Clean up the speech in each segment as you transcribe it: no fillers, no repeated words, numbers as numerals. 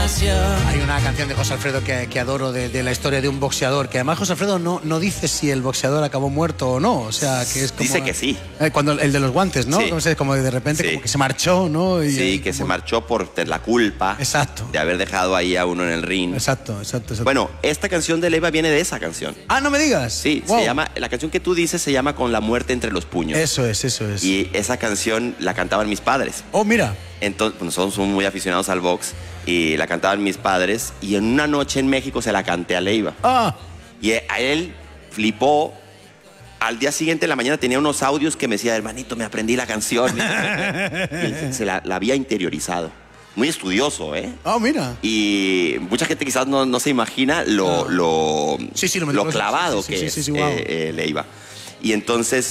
Hay una canción de José Alfredo que adoro de la historia de un boxeador, que además José Alfredo no dice si el boxeador acabó muerto o no, o sea, que es como... Dice que sí. Cuando el de los guantes, ¿no? Sí. No sé, como de repente Sí. como que se marchó, ¿no? Y, Sí, que se marchó por la culpa. Exacto. De haber dejado ahí a uno en el ring. Exacto. Bueno, esta canción de Leiva viene de esa canción. Ah, no me digas. Sí, Wow. se llama, la canción que tú dices se llama Con la muerte entre los puños. Eso es. Y esa canción la cantaban mis padres. Oh, mira. Entonces, pues, nosotros somos muy aficionados al box y la cantaban mis padres. Y en una noche en México se la canté a Leiva. Ah, Y a él flipó. Al día siguiente, en la mañana, tenía unos audios que me decía, hermanito, me aprendí la canción. Y él se la había interiorizado. Muy estudioso, ¿eh? oh, mira. Y mucha gente quizás no se imagina lo clavado que es wow. Leiva. Y entonces,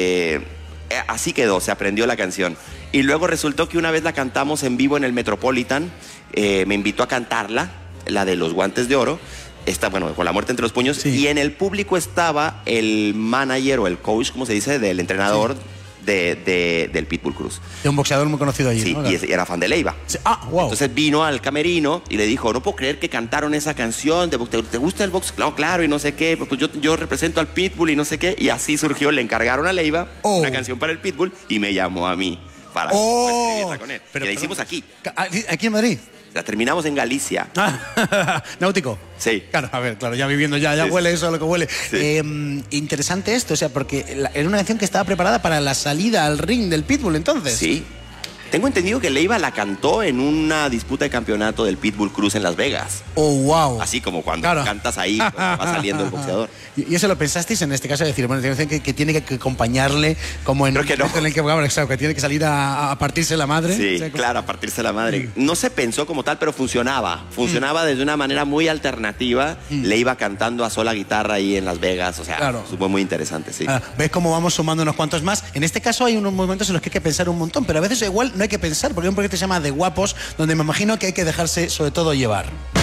así quedó, se aprendió la canción. Y luego resultó que una vez la cantamos en vivo en el Metropolitan, me invitó a cantarla, la de los guantes de oro, bueno, con la muerte entre los puños, Sí. y en el público estaba el manager o el coach, como se dice, del entrenador del Pitbull Cruz. De un boxeador muy conocido allí, Sí, ¿no? y era fan de Leiva. Sí. Ah, wow. Entonces vino al camerino y le dijo, no puedo creer que cantaron esa canción, ¿te gusta el box? No, claro, y no sé qué, pues yo represento al Pitbull y no sé qué, y así surgió, le encargaron a Leiva una canción para el Pitbull y me llamó a mí para escribirla con él. Pero, y la hicimos aquí, ¿Aquí en Madrid? la terminamos en Galicia. Náutico. Sí. Claro, a ver, claro, ya viviendo ya Sí, huele eso a lo que huele. Sí. Interesante esto, o sea, porque era una canción que estaba preparada para la salida al ring del Pitbull, entonces. Sí. Tengo entendido que Leiva la cantó en una disputa de campeonato del Pitbull Cruz en Las Vegas. Oh, wow. Así como cuando Claro. cantas ahí, cuando va saliendo el boxeador. ¿Y eso lo pensasteis en este caso? De decir, bueno, tiene que tiene que acompañarle como en Creo que no. en el que, bueno, exacto, que tiene que salir a partirse la madre. Sí, O sea, como- claro, a partirse la madre. No se pensó como tal, pero funcionaba. Funcionaba desde una manera muy alternativa. Le iba cantando a sola guitarra ahí en Las Vegas. O sea, Claro. supo muy interesante, sí. Ah, ¿ves cómo vamos sumando unos cuantos más? En este caso hay unos momentos en los que hay que pensar un montón, pero a veces igual no hay que pensar, porque hay un proyecto que se llama De Guapos, donde me imagino que hay que dejarse sobre todo llevar.